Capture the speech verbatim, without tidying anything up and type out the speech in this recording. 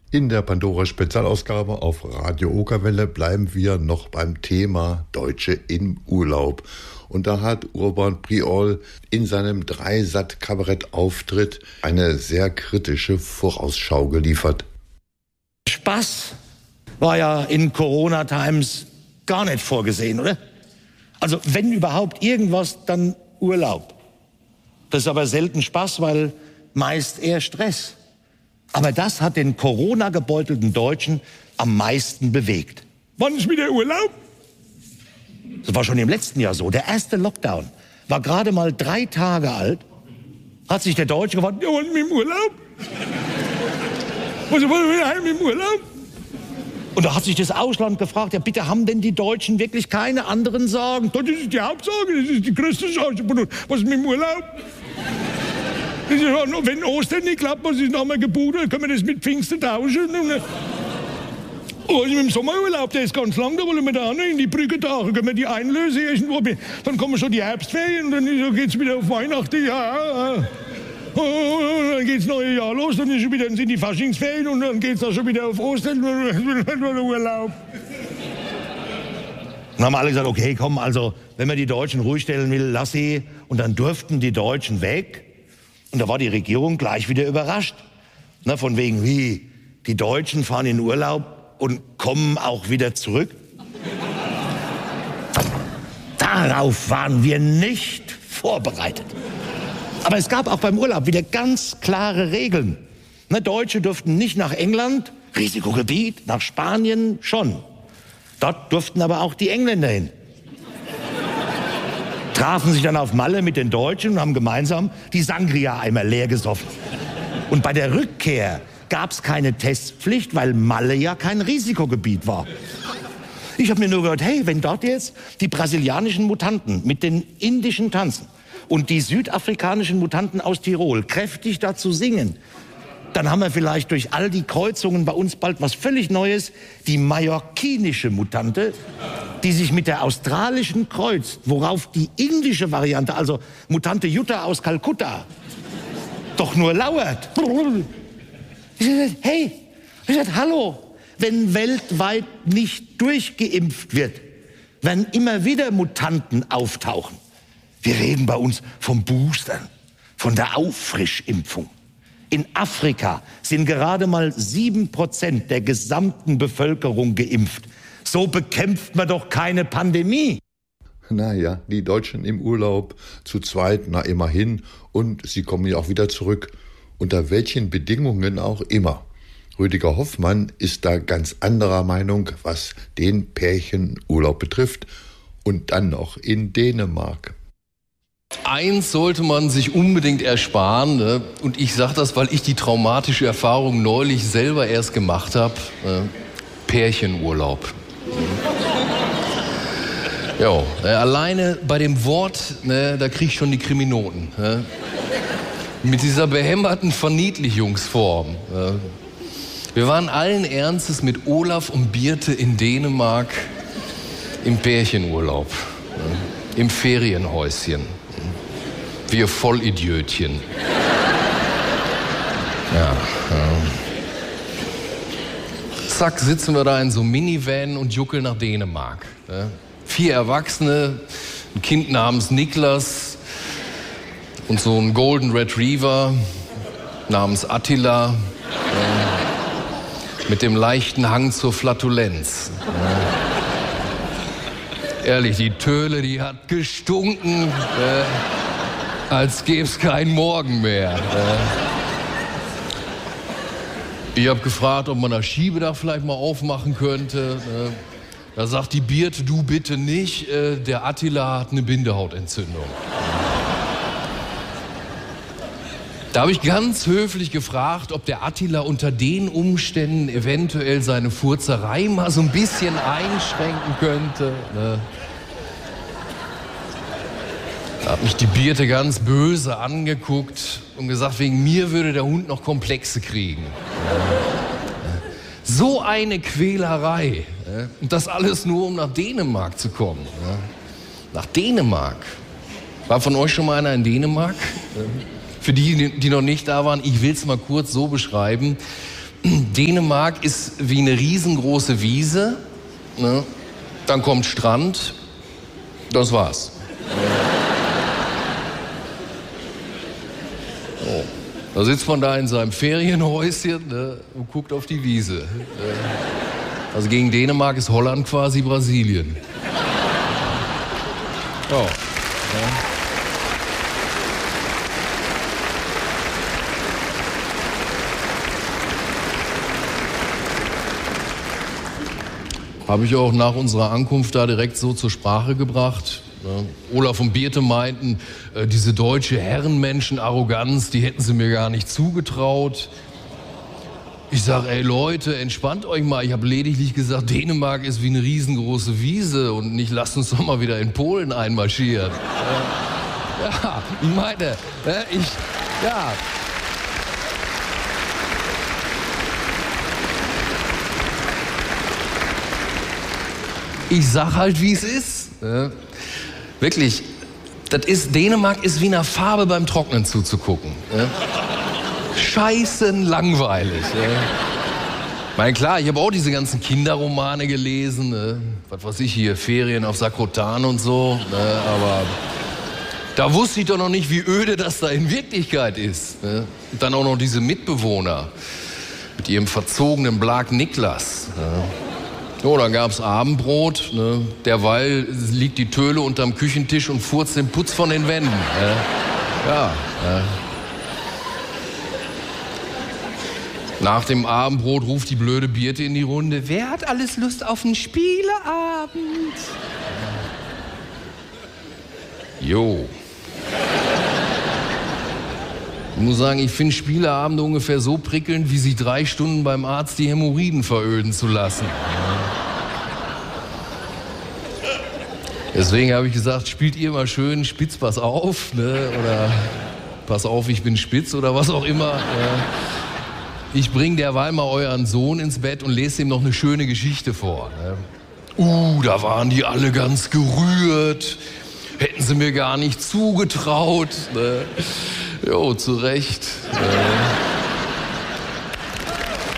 In der Pandora-Spezialausgabe auf Radio Okerwelle bleiben wir noch beim Thema Deutsche im Urlaub. Und da hat Urban Priol in seinem Dreisat-Kabarett-Auftritt eine sehr kritische Vorausschau geliefert. Spaß war ja in Corona-Times gar nicht vorgesehen, oder? Also wenn überhaupt irgendwas, dann Urlaub. Das ist aber selten Spaß, weil meist eher Stress. Aber das hat den Corona-gebeutelten Deutschen am meisten bewegt. Wann ist wieder Urlaub? Das war schon im letzten Jahr so. Der erste Lockdown war gerade mal drei Tage alt. Hat sich der Deutsche gefragt, ja, wollen wir im Urlaub? Was wollen wir heim im Urlaub? Und da hat sich das Ausland gefragt, ja bitte, haben denn die Deutschen wirklich keine anderen Sorgen? Das ist die Hauptsorge, das ist die größte Sorge. Was ist mit dem Urlaub? Wenn Ostern nicht klappt, was ist nochmal gebucht, dann können wir das mit Pfingsten tauschen. Oh, im Sommerurlaub, der ist ganz lang, da wollen wir da noch in die Brücke tauchen, können wir die einlösen irgendwo. Dann kommen schon die Herbstferien und dann geht's wieder auf Weihnachten, ja. Und dann geht's neue Jahr los, dann ist schon wieder, dann sind die Faschingsferien und dann geht's auch schon wieder auf Ostern, Urlaub. Dann haben alle gesagt, okay, komm, also, wenn man die Deutschen ruhig stellen will, lass sie. Und dann durften die Deutschen weg. Und da war die Regierung gleich wieder überrascht. Na, von wegen, wie, die Deutschen fahren in Urlaub und kommen auch wieder zurück? Darauf waren wir nicht vorbereitet. Aber es gab auch beim Urlaub wieder ganz klare Regeln. Na, Deutsche durften nicht nach England, Risikogebiet, nach Spanien schon. Dort durften aber auch die Engländer hin. Trafen sich dann auf Malle mit den Deutschen und haben gemeinsam die Sangria-Eimer leer gesoffen. Und bei der Rückkehr gab es keine Testpflicht, weil Malle ja kein Risikogebiet war. Ich habe mir nur gehört, hey, wenn dort jetzt die brasilianischen Mutanten mit den indischen tanzen und die südafrikanischen Mutanten aus Tirol kräftig dazu singen, dann haben wir vielleicht durch all die Kreuzungen bei uns bald was völlig Neues, die mallorquinische Mutante, die sich mit der australischen kreuzt, worauf die indische Variante, also Mutante Jutta aus Kalkutta, doch nur lauert. Ich sag, hey, ich sag, hallo, wenn weltweit nicht durchgeimpft wird, werden immer wieder Mutanten auftauchen. Wir reden bei uns vom Boostern, von der Auffrischimpfung. In Afrika sind gerade mal sieben Prozent der gesamten Bevölkerung geimpft. So bekämpft man doch keine Pandemie. Naja, die Deutschen im Urlaub zu zweit, na immerhin. Und sie kommen ja auch wieder zurück. Unter welchen Bedingungen auch immer. Rüdiger Hoffmann ist da ganz anderer Meinung, was den Pärchenurlaub betrifft. Und dann noch in Dänemark. Eins sollte man sich unbedingt ersparen, ne? Und ich sage das, weil ich die traumatische Erfahrung neulich selber erst gemacht habe. Ne? Pärchenurlaub. Ja, ne, alleine bei dem Wort, ne, da krieg ich schon die Kriminoten. Ne? Mit dieser behämmerten Verniedlichungsform. Ne? Wir waren allen Ernstes mit Olaf und Birte in Dänemark im Pärchenurlaub. Ne? Im Ferienhäuschen. Wir Vollidiötchen. Ja, ja. Zack, sitzen wir da in so einem Minivan und juckeln nach Dänemark. Ja. Vier Erwachsene, ein Kind namens Niklas und so ein Golden Retriever namens Attila. Ja. Mit dem leichten Hang zur Flatulenz. Ja. Ehrlich, die Töle, die hat gestunken. Äh, als gäbe es keinen Morgen mehr. Ich habe gefragt, ob man das Schiebedach vielleicht mal aufmachen könnte. Da sagt die Birte, du bitte nicht, der Attila hat eine Bindehautentzündung. Da habe ich ganz höflich gefragt, ob der Attila unter den Umständen eventuell seine Furzerei mal so ein bisschen einschränken könnte. Da hat mich die Birte ganz böse angeguckt und gesagt, wegen mir würde der Hund noch Komplexe kriegen. So eine Quälerei. Und das alles nur, um nach Dänemark zu kommen. Nach Dänemark. War von euch schon mal einer in Dänemark? Für die, die noch nicht da waren, ich will es mal kurz so beschreiben. Dänemark ist wie eine riesengroße Wiese, ne? Dann kommt Strand, das war's. Oh. Da sitzt man da in seinem Ferienhäuschen, ne, und guckt auf die Wiese. Also gegen Dänemark ist Holland quasi Brasilien. Oh. Ja. Habe ich auch nach unserer Ankunft da direkt so zur Sprache gebracht. Ja. Olaf und Birte meinten, äh, diese deutsche Herrenmenschen-Arroganz, die hätten sie mir gar nicht zugetraut. Ich sag, ey Leute, entspannt euch mal. Ich habe lediglich gesagt, Dänemark ist wie eine riesengroße Wiese und nicht, lasst uns doch mal wieder in Polen einmarschieren. Ja, ja, ich meine, äh, ich, ja... Ich sag halt, wie es ist. Ja. Wirklich, das ist, Dänemark ist wie einer Farbe beim Trocknen zuzugucken. Ja. Scheißen langweilig. Ja. Ich meine, klar, ich habe auch diese ganzen Kinderromane gelesen. Ne? Was weiß ich hier, Ferien auf Sakrotan und so. Ne? Aber da wusste ich doch noch nicht, wie öde das da in Wirklichkeit ist. Ne? Und dann auch noch diese Mitbewohner mit ihrem verzogenen Blag Niklas. Ja. So, dann gab's Abendbrot, ne? Derweil liegt die Töle unterm Küchentisch und furzt den Putz von den Wänden. Ne? Ja, ja. Nach dem Abendbrot ruft die blöde Birte in die Runde, wer hat alles Lust auf einen Spieleabend? Jo. Ich muss sagen, ich finde Spieleabende ungefähr so prickelnd, wie sich drei Stunden beim Arzt die Hämorrhoiden veröden zu lassen. Deswegen habe ich gesagt, spielt ihr mal schön spitz, pass auf, ne? Oder pass auf, ich bin spitz oder was auch immer. Ja. Ich bringe derweil mal euren Sohn ins Bett und lese ihm noch eine schöne Geschichte vor. Ne? Uh, da waren die alle ganz gerührt. Hätten sie mir gar nicht zugetraut. Ne? Jo, zu Recht. Äh.